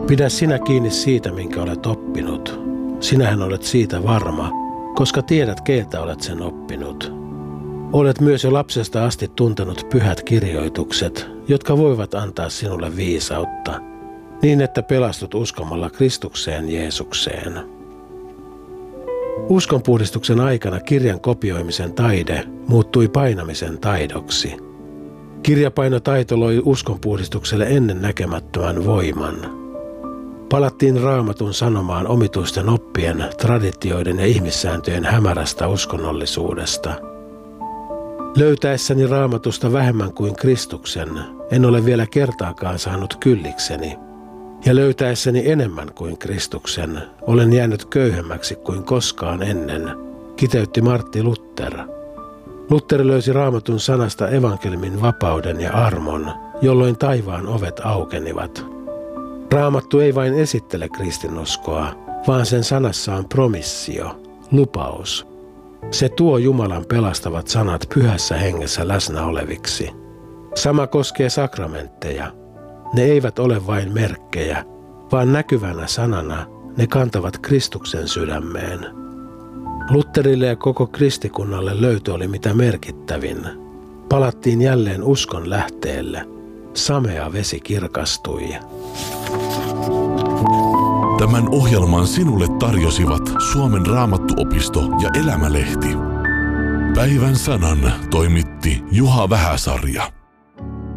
Pidä sinä kiinni siitä, minkä olet oppinut. Sinähän olet siitä varma, koska tiedät, keiltä olet sen oppinut. Olet myös jo lapsesta asti tuntenut pyhät kirjoitukset, jotka voivat antaa sinulle viisautta, niin että pelastut uskomalla Kristukseen Jeesukseen. Uskonpuhdistuksen aikana kirjan kopioimisen taide muuttui painamisen taidoksi. Kirjapainotaito loi uskonpuhdistukselle ennen näkemättömän voiman. Palattiin Raamatun sanomaan omituisten oppien, traditioiden ja ihmissääntöjen hämärästä uskonnollisuudesta. Löytäessäni Raamatusta vähemmän kuin Kristuksen, en ole vielä kertaakaan saanut kyllikseni. Ja löytäessäni enemmän kuin Kristuksen, olen jäänyt köyhemmäksi kuin koskaan ennen, kiteytti Martti Luther. Luther löysi Raamatun sanasta evankeliumin vapauden ja armon, jolloin taivaan ovet aukenivat. Raamattu ei vain esittele kristinuskoa, vaan sen sanassa on promissio, lupaus. Se tuo Jumalan pelastavat sanat pyhässä hengessä läsnä oleviksi. Sama koskee sakramentteja. Ne eivät ole vain merkkejä, vaan näkyvänä sanana ne kantavat Kristuksen sydämeen. Lutherille ja koko kristikunnalle löytö oli mitä merkittävin. Palattiin jälleen uskon lähteelle. Samea vesi kirkastui. Tämän ohjelman sinulle tarjosivat Suomen Raamattuopisto ja Elämälehti. Päivän sanan toimitti Juha Vähäsarja.